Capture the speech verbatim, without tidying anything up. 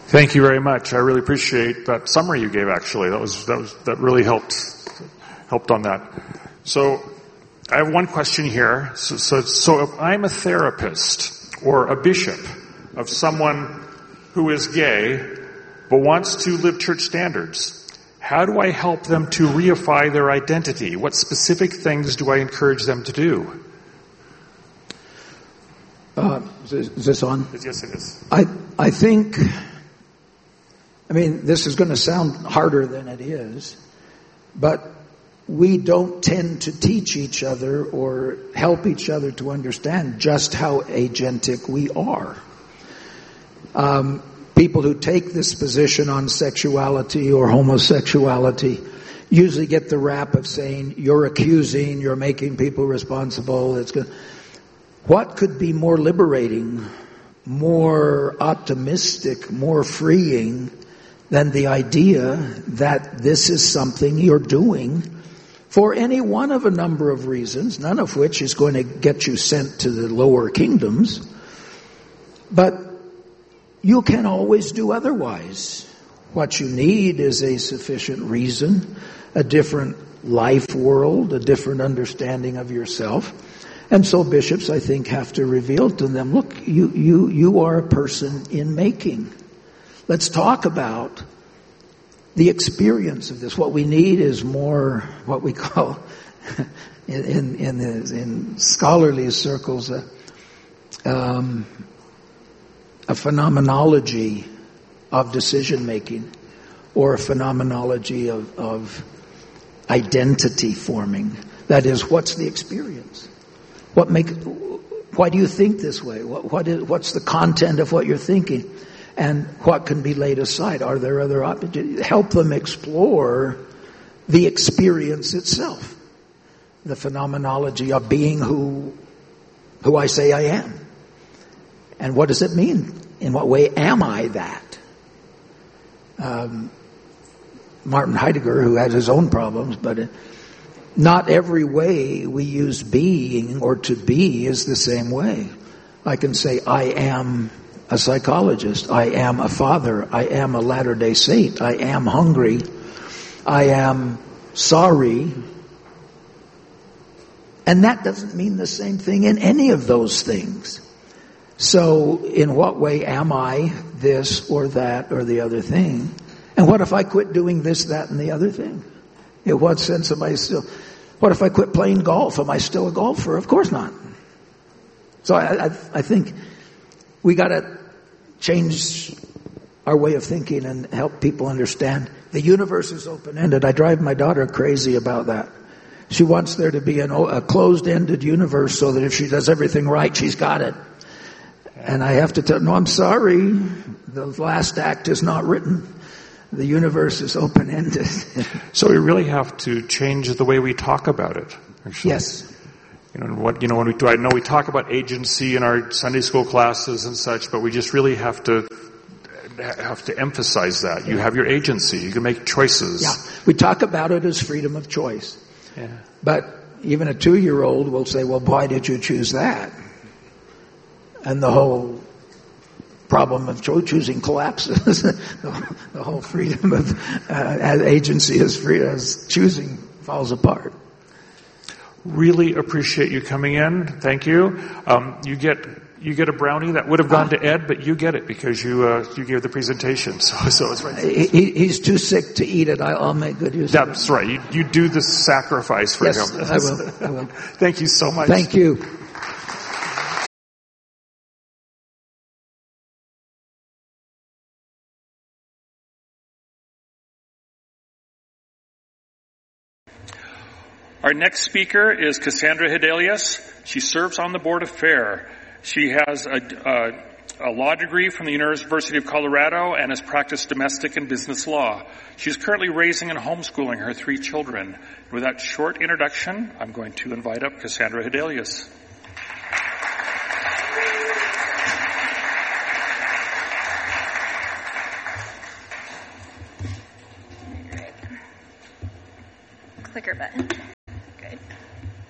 Thank you very much. I really appreciate that summary you gave, actually. That was, that was, that really helped, helped on that. So, I have one question here. So, so, so if I'm a therapist or a bishop of someone who is gay but wants to live church standards, how do I help them to reify their identity? What specific things do I encourage them to do? Uh, is this on? Yes, it is. I, I think, I mean, this is going to sound harder than it is, but we don't tend to teach each other or help each other to understand just how agentic we are. Um, people who take this position on sexuality or homosexuality usually get the rap of saying, you're accusing, you're making people responsible. It's good. What could be more liberating, more optimistic, more freeing than the idea that this is something you're doing for any one of a number of reasons, none of which is going to get you sent to the lower kingdoms, but you can always do otherwise. What you need is a sufficient reason, a different life world, a different understanding of yourself. And so bishops, I think, have to reveal to them, look, you, you, you are a person in making. Let's talk about the experience of this. What we need is more what we call, in, in, in, the, in scholarly circles, a, um, a phenomenology of decision making, or a phenomenology of, of identity forming. That is, what's the experience? What make? Why do you think this way? What, what is, what's the content of what you're thinking? And what can be laid aside? Are there other opportunities? Help them explore the experience itself, the phenomenology of being who, who I say I am. And what does it mean? In what way am I that? Um, Martin Heidegger, who has his own problems, but it, not every way we use being or to be is the same way. I can say, I am a psychologist. I am a father. I am a Latter-day Saint. I am hungry. I am sorry. And that doesn't mean the same thing in any of those things. So in what way am I this or that or the other thing? And what if I quit doing this, that, and the other thing? In what sense am I still... What if I quit playing golf? Am I still a golfer? Of course not. So I, I, I think we got to change our way of thinking and help people understand the universe is open-ended. I drive my daughter crazy about that. She wants there to be an, a closed-ended universe so that if she does everything right, she's got it. And I have to tell her, no, I'm sorry. The last act is not written. The universe is open-ended. So we really have to change the way we talk about it, actually. Yes. You know, what, you know, when we do, I know we talk about agency in our Sunday school classes and such, but we just really have to, have to emphasize that. You have your agency. You can make choices. Yeah. We talk about it as freedom of choice. Yeah. But even a two-year-old will say, well, why did you choose that? And the whole problem of choosing collapses. the, the whole freedom of uh, agency as free as choosing falls apart. Really appreciate you coming in. Thank you. Um, you get you get a brownie that would have gone to Ed, but you get it because you uh, you gave the presentation. So so it's right. He, he's too sick to eat it. I, I'll make good use of it. That's right. You you do the sacrifice for yes, him. I will. I will. Thank you so much. Thank you. Our next speaker is Cassandra Hedelius. She serves on the Board of FAIR. She has a, a, a law degree from the University of Colorado and has practiced domestic and business law. She's currently raising and homeschooling her three children. With that short introduction, I'm going to invite up Cassandra Hedelius. Clicker button.